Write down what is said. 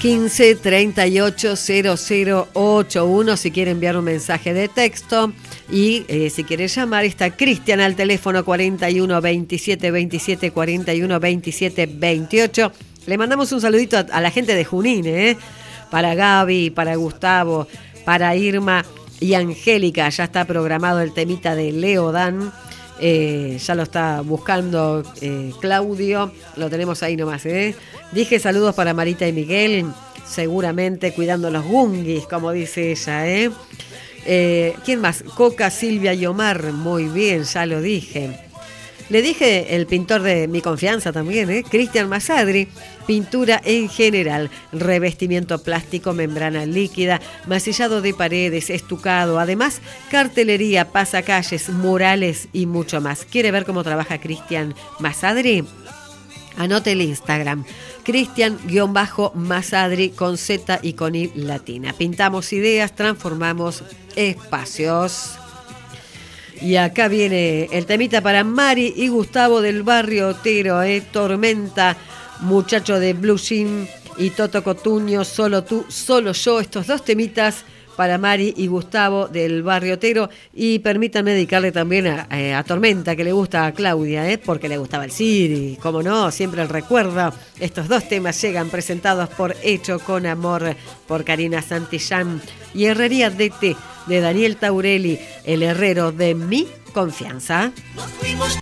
15 38 0081 si quiere enviar un mensaje de texto. Y si quiere llamar, está Cristian al teléfono 41 27 27 41 27 28. Le mandamos un saludito a la gente de Junín, para Gaby, para Gustavo, para Irma y Angélica. Ya está programado el temita de Leodán. Ya lo está buscando Claudio. Lo tenemos ahí nomás. Dije saludos para Marita y Miguel. Seguramente cuidando los gunguis, como dice ella. ¿Quién más? Coca, Silvia y Omar. Muy bien, ya lo dije. Le dije el pintor de mi confianza también, Cristian Masadri. Pintura en general, revestimiento plástico, membrana líquida, masillado de paredes, estucado, además cartelería, pasacalles, murales y mucho más. ¿Quiere ver cómo trabaja Cristian Masadri? Anote el Instagram, Cristian-Masadri con Z y con I latina. Pintamos ideas, transformamos espacios. Y acá viene el temita para Mari y Gustavo del barrio Otero, Tormenta, muchacho de Blue Jean y Toto Cotuño, Solo tú, solo yo. Estos dos temitas para Mari y Gustavo del barrio Otero. Y permítanme dedicarle también a Tormenta, que le gusta a Claudia, porque le gustaba el Siri, como no, siempre el recuerdo. Estos dos temas llegan presentados por Hecho con Amor, por Karina Santillán, y Herrería DT de Daniel Taurelli, el herrero de mi confianza. Nos fuimos